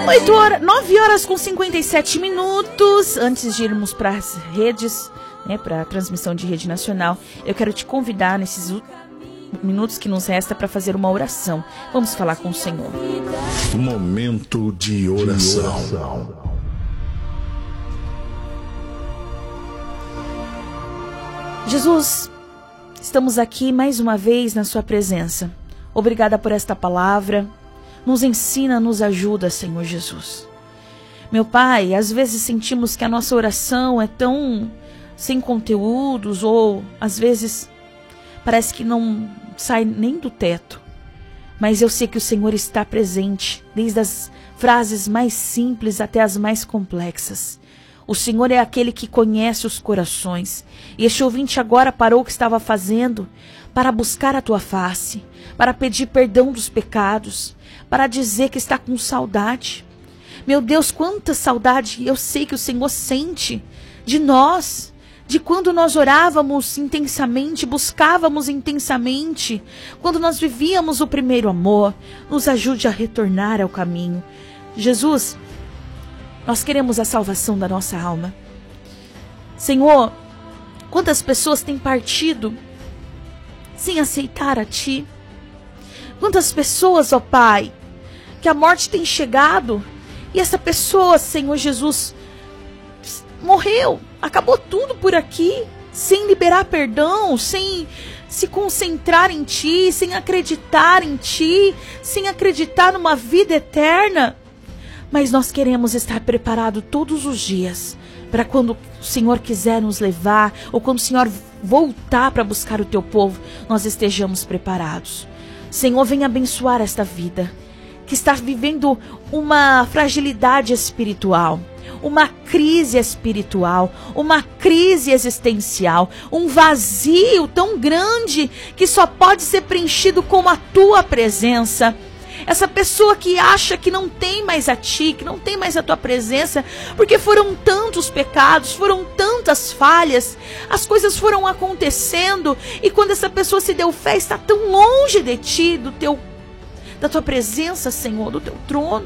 9 horas com 57 minutos. Antes de irmos para as redes, para a transmissão de rede nacional, eu quero te convidar nesses minutos que nos resta para fazer uma oração. Vamos falar com o Senhor. Momento de oração. Jesus, estamos aqui mais uma vez na sua presença. Obrigada por esta palavra. Nos ensina, nos ajuda, Senhor Jesus. Meu Pai, às vezes sentimos que a nossa oração é tão sem conteúdos, ou às vezes parece que não sai nem do teto. Mas eu sei que o Senhor está presente, desde as frases mais simples até as mais complexas. O Senhor é aquele que conhece os corações. E este ouvinte agora parou o que estava fazendo para buscar a tua face, para pedir perdão dos pecados, para dizer que está com saudade. Meu Deus, quanta saudade eu sei que o Senhor sente de nós, de quando nós orávamos intensamente, buscávamos intensamente, quando nós vivíamos o primeiro amor. Nos ajude a retornar ao caminho. Jesus, nós queremos a salvação da nossa alma. Senhor, quantas pessoas têm partido sem aceitar a Ti? Quantas pessoas, ó Pai, que a morte tem chegado e essa pessoa, Senhor Jesus, morreu, acabou tudo por aqui, sem liberar perdão, sem se concentrar em Ti, sem acreditar em Ti, sem acreditar numa vida eterna. Mas nós queremos estar preparados todos os dias para quando o Senhor quiser nos levar, ou quando o Senhor voltar para buscar o Teu povo, nós estejamos preparados. Senhor, venha abençoar esta vida que está vivendo uma fragilidade espiritual, uma crise espiritual, uma crise existencial, um vazio tão grande que só pode ser preenchido com a Tua presença. Essa pessoa que acha que não tem mais a Ti, que não tem mais a Tua presença, porque foram tantos pecados, foram tantas falhas, as coisas foram acontecendo, e quando essa pessoa se deu fé, está tão longe de Ti, da Tua presença, Senhor, do Teu trono.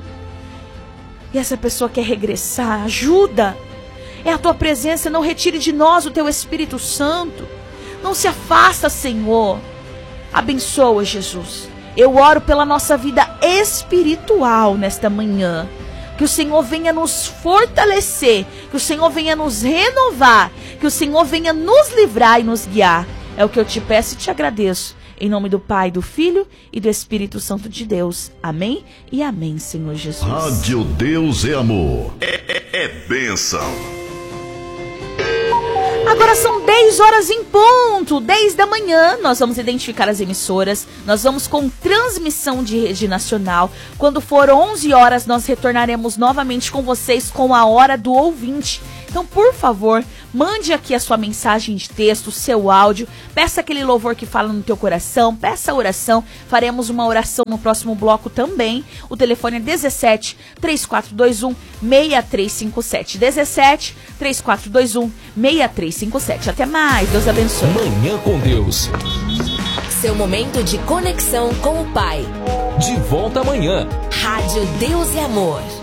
E essa pessoa quer regressar, ajuda. É a Tua presença, não retire de nós o Teu Espírito Santo. Não se afasta, Senhor. Abençoa, Jesus. Eu oro pela nossa vida espiritual nesta manhã. Que o Senhor venha nos fortalecer, que o Senhor venha nos renovar, que o Senhor venha nos livrar e nos guiar. É o que eu te peço e te agradeço. Em nome do Pai, do Filho e do Espírito Santo de Deus. Amém e amém, Senhor Jesus. Rádio Deus é Amor. É bênção. Agora são 10 horas em ponto, 10 da manhã. Nós vamos identificar as emissoras. Nós vamos com transmissão de rede nacional. Quando for 11 horas, nós retornaremos novamente com vocês com a Hora do Ouvinte. Então, por favor, mande aqui a sua mensagem de texto, o seu áudio. Peça aquele louvor que fala no teu coração. Peça a oração. Faremos uma oração no próximo bloco também. O telefone é 17 3421 6357. 17 3421 6357. Até mais. Deus abençoe. Manhã com Deus. Seu momento de conexão com o Pai. De volta amanhã. Rádio Deus e Amor.